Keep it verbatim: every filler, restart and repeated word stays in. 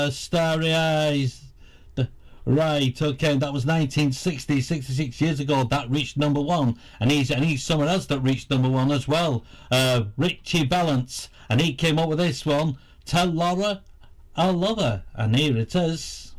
Starry Eyes. The, right, okay, that was nineteen sixty, sixty-six years ago. That reached number one, and he's and he's someone else that reached number one as well. Uh, Richie Valens, and he came up with this one. Tell Laura I love her, and here it is.